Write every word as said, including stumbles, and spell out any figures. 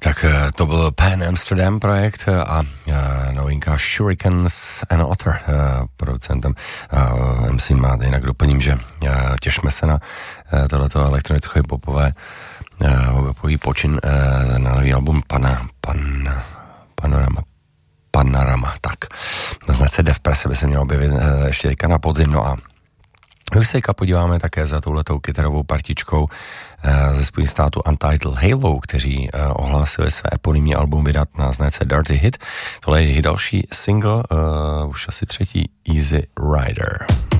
Tak to byl Pan Amsterdam projekt a novinka Shurikens and Otter producentem. M C máte, jinak doplním, že těšme se na tohleto elektronicko-hipopové hiphopový počin na nový album Pana, pan, Panorama. Panorama, tak. Na značce Death Press by se mělo objevit ještě teďka na podzim, no a už se podíváme také za touhletou kytarovou partičkou ze Spojených států Untitled Halo, kteří ohlásili své eponymní album vydat na značce Dirty Hit. Tohle je další single, uh, už asi třetí, Easy Rider.